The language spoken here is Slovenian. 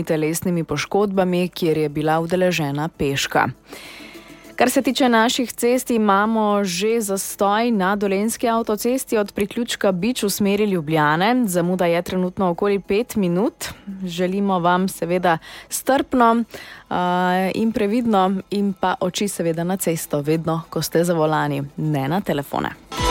telesnimi poškodbami, kjer je bila udeležena peška. Kar se tiče naših cest, imamo že zastoj na Dolenjski avtocesti od priključka Bič v smeri Ljubljane. Zamuda je trenutno okoli 5 minut. Želimo vam seveda strpno in previdno in pa oči seveda na cesto, vedno, ko ste za volani, ne na telefone.